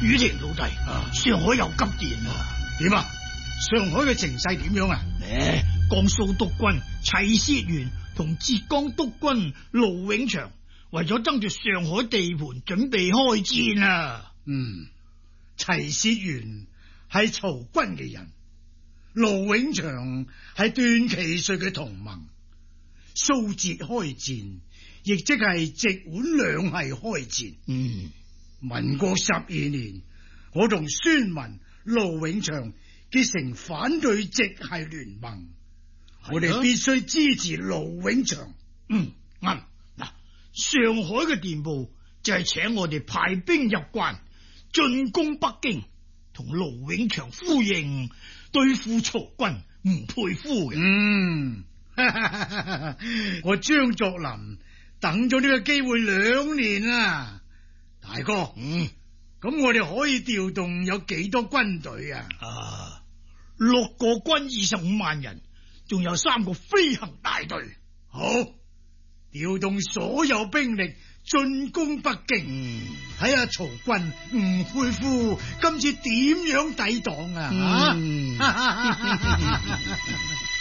雨婷老弟，上海有急電啊！ 點啊？上海嘅情勢點樣啊？ 江蘇督軍齊薛元同浙江督軍盧永祥為咗爭奪上海地盤，準備開戰啊！ 齊薛元係曹軍嘅人，盧永祥係段祺瑞嘅同盟，蘇浙開戰，亦即係直皖兩系開戰。民國12年，我同孫文、盧永祥結成反對直系聯盟，我哋必須支持盧永祥。 啱嗱，上海嘅電報就係請我哋派兵入關，進攻北京，同盧永祥呼應，對付曹軍，唔佩服嘅。 我張作霖等咗呢個機會2年啦。大哥，咁我哋可以調動有幾多軍隊啊 ？6個軍25萬人，仲有3個飛行大隊。 好，調動所有兵力進攻北京，睇下曹軍吳佩孚今次點樣抵擋啊！